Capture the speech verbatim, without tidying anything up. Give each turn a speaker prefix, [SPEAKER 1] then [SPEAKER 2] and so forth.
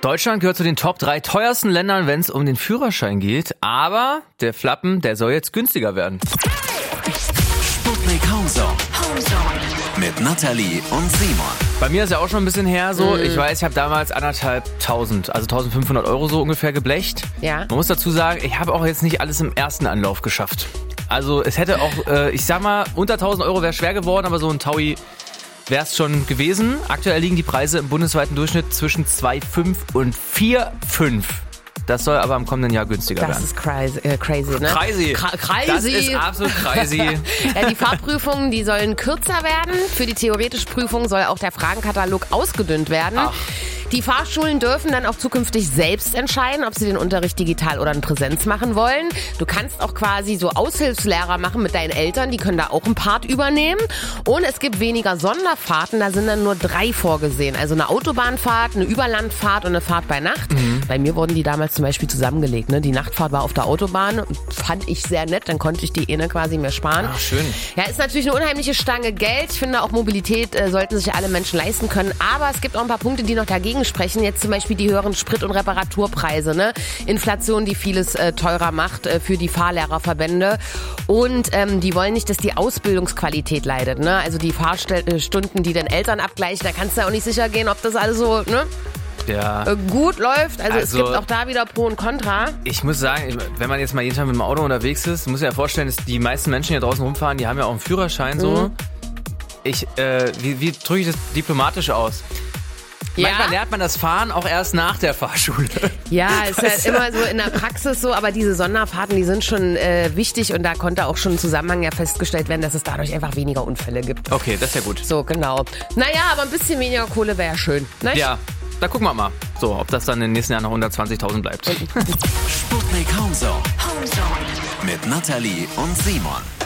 [SPEAKER 1] Deutschland gehört zu den Top drei teuersten Ländern, wenn es um den Führerschein geht. Aber der Flappen, der soll jetzt günstiger werden.
[SPEAKER 2] Sputnik Homezone. Mit Nathalie und Simon.
[SPEAKER 1] Bei mir ist ja auch schon ein bisschen her so. Mm. Ich weiß, ich habe damals anderthalb tausend, also eintausendfünfhundert Euro so ungefähr geblecht.
[SPEAKER 3] Ja.
[SPEAKER 1] Man muss dazu sagen, ich habe auch jetzt nicht alles im ersten Anlauf geschafft. Also es hätte auch, äh, ich sag mal, unter tausend Euro wäre schwer geworden, aber so ein Taui wäre es schon gewesen. Aktuell liegen die Preise im bundesweiten Durchschnitt zwischen zwei Komma fünf und vier Komma fünf. Das soll aber im kommenden Jahr günstiger
[SPEAKER 3] das
[SPEAKER 1] werden.
[SPEAKER 3] Das ist crazy, äh, crazy, ne?
[SPEAKER 1] Crazy.
[SPEAKER 3] Cra- crazy.
[SPEAKER 1] Das ist absolut crazy.
[SPEAKER 3] Ja, die Fahrprüfungen, die sollen kürzer werden. Für die theoretische Prüfung soll auch der Fragenkatalog ausgedünnt werden.
[SPEAKER 1] Ach.
[SPEAKER 3] Die Fahrschulen dürfen dann auch zukünftig selbst entscheiden, ob sie den Unterricht digital oder in Präsenz machen wollen. Du kannst auch quasi so Aushilfslehrer machen mit deinen Eltern, die können da auch einen Part übernehmen. Und es gibt weniger Sonderfahrten, da sind dann nur drei vorgesehen. Also eine Autobahnfahrt, eine Überlandfahrt und eine Fahrt bei Nacht. Mhm. Bei mir wurden die damals zum Beispiel zusammengelegt. Ne? Die Nachtfahrt war auf der Autobahn, fand ich sehr nett, dann konnte ich die eine quasi mehr sparen.
[SPEAKER 1] Ach, schön.
[SPEAKER 3] Ja, ist natürlich eine unheimliche Stange Geld. Ich finde auch Mobilität äh, sollten sich alle Menschen leisten können. Aber es gibt auch ein paar Punkte, die noch dagegen sprechen. Jetzt zum Beispiel die höheren Sprit- und Reparaturpreise. Ne? Inflation, die vieles äh, teurer macht äh, für die Fahrlehrerverbände. Und ähm, die wollen nicht, dass die Ausbildungsqualität leidet. Ne? Also die Fahrstunden, die den Eltern abgleichen, da kannst du ja auch nicht sicher gehen, ob das alles so ne?
[SPEAKER 1] ja.
[SPEAKER 3] äh, gut läuft. Also,
[SPEAKER 1] Also
[SPEAKER 3] es gibt auch da wieder Pro und Contra.
[SPEAKER 1] Ich muss sagen, wenn man jetzt mal jeden Tag mit dem Auto unterwegs ist, muss ich ja vorstellen, dass die meisten Menschen hier draußen rumfahren, die haben ja auch einen Führerschein so.
[SPEAKER 3] Mhm.
[SPEAKER 1] Ich, äh, wie, wie drücke ich das diplomatisch aus?
[SPEAKER 3] Ja.
[SPEAKER 1] Manchmal lernt man das Fahren auch erst nach der Fahrschule.
[SPEAKER 3] Ja, ist halt immer so in der Praxis so, aber diese Sonderfahrten, die sind schon äh, wichtig und da konnte auch schon im Zusammenhang ja festgestellt werden, dass es dadurch einfach weniger Unfälle gibt.
[SPEAKER 1] Okay, das ist ja gut.
[SPEAKER 3] So, genau. Naja, aber ein bisschen weniger Kohle wäre ja schön. Nicht?
[SPEAKER 1] Ja, da gucken wir mal, so, ob das dann in den nächsten Jahren noch hundertzwanzigtausend bleibt.
[SPEAKER 2] Sputnik Homezone. Mit Nathalie und Simon.